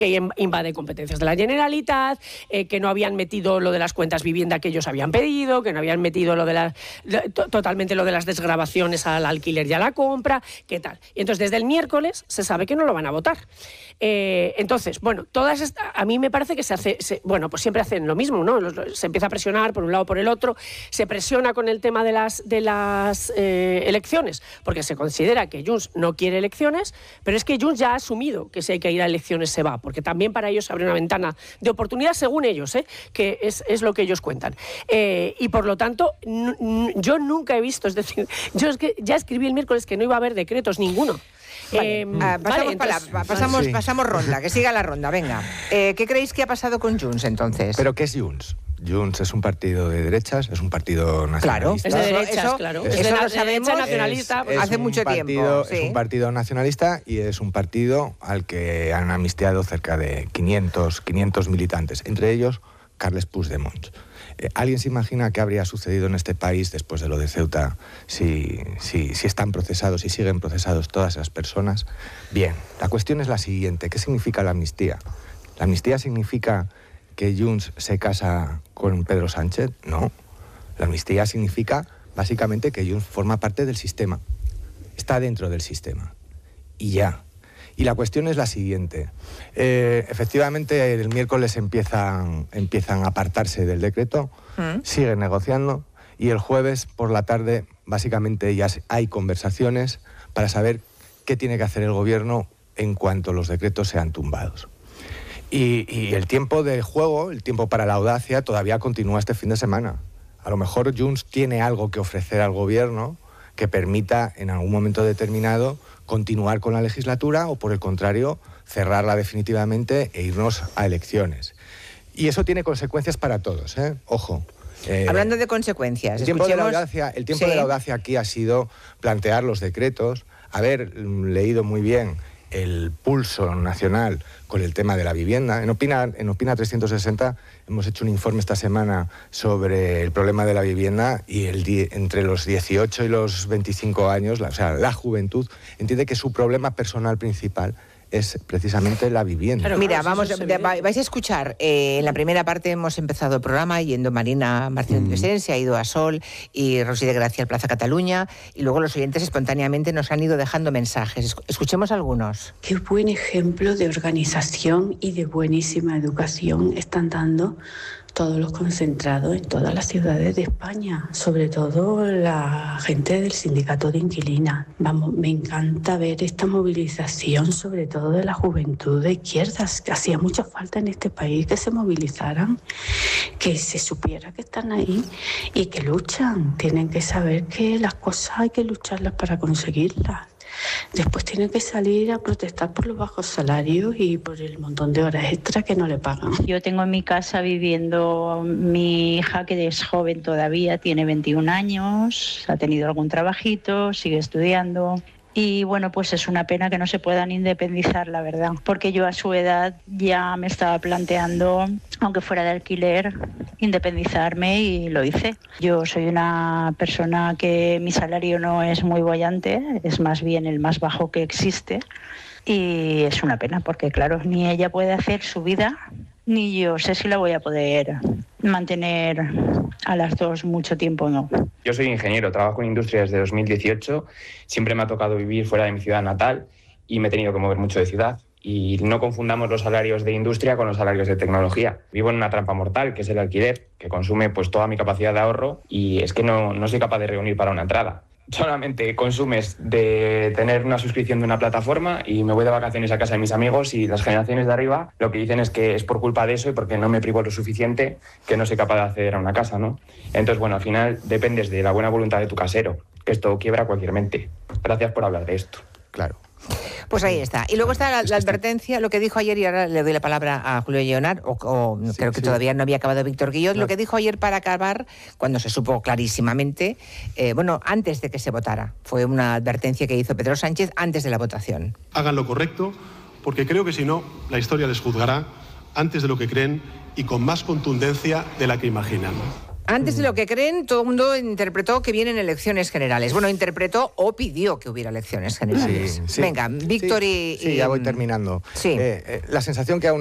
que invade competencias de la Generalitat, que no habían metido lo de las cuentas vivienda que ellos habían pedido, que no habían metido totalmente lo de las desgravaciones al alquiler y a la compra, ¿qué tal? Y entonces desde el miércoles se sabe que no lo van a votar. Entonces, bueno, a mí me parece que pues siempre hacen lo mismo, ¿no? Se empieza a presionar por un lado, por el otro, se presiona con el tema de las elecciones, porque se considera que Junts no quiere elecciones, pero es que Junts ya ha asumido que si hay que ir a elecciones se va, porque también para ellos se abre una ventana de oportunidad, según ellos, que es lo que ellos cuentan. Y por lo tanto, yo nunca he visto, es decir, yo es que ya escribí el miércoles que no iba a haber decretos ninguno. Vale. Pasamos ronda, que siga la ronda, venga. ¿Qué creéis que ha pasado con Junts entonces? ¿Pero qué es Junts? Junts es un partido de derechas, es un partido nacionalista. Claro, es de derechas, claro. Eso lo sabemos, nacionalista. Hace mucho tiempo. Es un partido nacionalista y es un partido al que han amnistiado cerca de 500 militantes, entre ellos Carles Puigdemont. ¿Alguien se imagina qué habría sucedido en este país después de lo de Ceuta si están procesados, si siguen procesados todas esas personas? Bien, la cuestión es la siguiente. ¿Qué significa la amnistía? ¿La amnistía significa que Junts se casa con Pedro Sánchez? No. La amnistía significa básicamente que Junts forma parte del sistema. Está dentro del sistema. Y ya. Y la cuestión es la siguiente. Efectivamente, el miércoles empiezan a apartarse del decreto, siguen negociando y el jueves por la tarde básicamente ya hay conversaciones para saber qué tiene que hacer el gobierno en cuanto los decretos sean tumbados. Y el tiempo de juego, el tiempo para la audacia, todavía continúa este fin de semana. A lo mejor Junts tiene algo que ofrecer al gobierno que permita en algún momento determinado continuar con la legislatura o, por el contrario, cerrarla definitivamente e irnos a elecciones. Y eso tiene consecuencias para todos, ¿eh? Ojo. Hablando de consecuencias, el tiempo de la audacia aquí ha sido plantear los decretos, haber leído muy bien el pulso nacional con el tema de la vivienda. En Opina 360 hemos hecho un informe esta semana sobre el problema de la vivienda y entre los 18 y los 25 años, la juventud entiende que su problema personal principal es precisamente la vivienda. Pero mira, vais a escuchar, en la primera parte hemos empezado el programa yendo Marina Martínez Presens, se ha ido a Sol y Rosy de Gracia al Plaza Cataluña, y luego los oyentes espontáneamente nos han ido dejando mensajes. Escuchemos algunos. Qué buen ejemplo de organización y de buenísima educación están dando todos los concentrados en todas las ciudades de España, sobre todo la gente del sindicato de inquilinas. Vamos, me encanta ver esta movilización, sobre todo de la juventud de izquierdas, que hacía mucha falta en este país que se movilizaran, que se supiera que están ahí y que luchan. Tienen que saber que las cosas hay que lucharlas para conseguirlas. Después tienen que salir a protestar por los bajos salarios y por el montón de horas extra que no le pagan. Yo tengo en mi casa viviendo mi hija, que es joven todavía, tiene 21 años, ha tenido algún trabajito, sigue estudiando. Y bueno, pues es una pena que no se puedan independizar, la verdad, porque yo a su edad ya me estaba planteando, aunque fuera de alquiler, independizarme y lo hice. Yo soy una persona que mi salario no es muy boyante, es más bien el más bajo que existe, y es una pena porque, claro, ni ella puede hacer su vida, ni yo sé si la voy a poder mantener a las dos mucho tiempo, no. Yo soy ingeniero, trabajo en industria desde 2018, siempre me ha tocado vivir fuera de mi ciudad natal y me he tenido que mover mucho de ciudad. Y no confundamos los salarios de industria con los salarios de tecnología. Vivo en una trampa mortal, que es el alquiler, que consume pues toda mi capacidad de ahorro y es que no soy capaz de reunir para una entrada. Solamente consumes de tener una suscripción de una plataforma y me voy de vacaciones a casa de mis amigos y las generaciones de arriba lo que dicen es que es por culpa de eso y porque no me privo lo suficiente que no soy capaz de acceder a una casa, ¿no? Entonces, bueno, al final dependes de la buena voluntad de tu casero, que esto quiebra cualquier mente. Gracias por hablar de esto. Claro. Pues ahí está. Y luego está la advertencia, lo que dijo ayer, y ahora le doy la palabra a Julio Lleonard, creo que todavía no había acabado Víctor Guillot, lo que dijo ayer para acabar, cuando se supo clarísimamente, antes de que se votara. Fue una advertencia que hizo Pedro Sánchez antes de la votación. Hagan lo correcto, porque creo que si no, la historia les juzgará antes de lo que creen y con más contundencia de la que imaginan. Antes de lo que creen, todo el mundo interpretó que vienen elecciones generales. Bueno, interpretó o pidió que hubiera elecciones generales. Sí. Venga, Víctor Sí, ya voy terminando. Sí. La sensación que aún